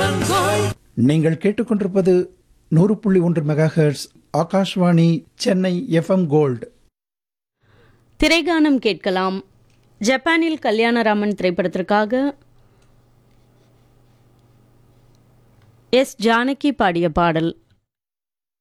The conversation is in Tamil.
நீங்கள் கேட்டுக்கொண்டிருப்பது 100.1 megahertz Akashvani Chennai FM gold. திரைகானம் கேட்கலாம். ஜப்பானில் கல்யாணராமன் திரைப்படத்திற்காக எஸ். ஜானகி பாடிய பாடல்.